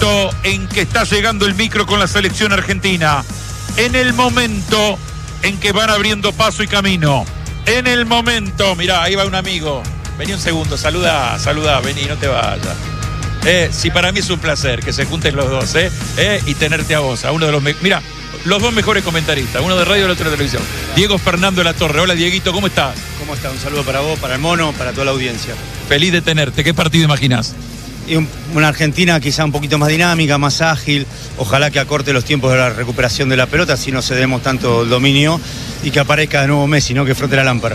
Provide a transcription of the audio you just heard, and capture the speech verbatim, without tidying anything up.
momento en que está llegando el micro con la selección argentina, en el momento en que van abriendo paso y camino, en el momento, mirá, ahí va un amigo, vení un segundo, saluda, saluda, vení, no te vayas. Eh, sí, para mí es un placer que se junten los dos, eh, eh y tenerte a vos, a uno de los, me- mira, los dos mejores comentaristas, uno de radio y el otro de televisión. Diego Fernando de la Torre. Hola, Dieguito, ¿cómo estás? ¿Cómo está? Un saludo para vos, para el mono, para toda la audiencia. Feliz de tenerte. ¿Qué partido imaginás? Y un- una Argentina quizá un poquito más dinámica, más ágil, ojalá que acorte los tiempos de la recuperación de la pelota, así no cedemos tanto el dominio y que aparezca de nuevo Messi, ¿no? Que frote la lámpara.